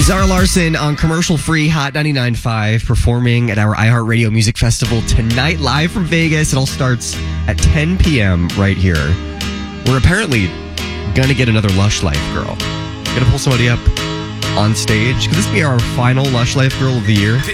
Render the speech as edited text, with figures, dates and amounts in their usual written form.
Zara Larson on commercial-free Hot 99.5 performing at our iHeartRadio Music Festival tonight, live from Vegas. It all starts at 10 p.m. right here. We're apparently going to get another Lush Life girl. Going to pull somebody up on stage. Could this be our final Lush Life girl of the year?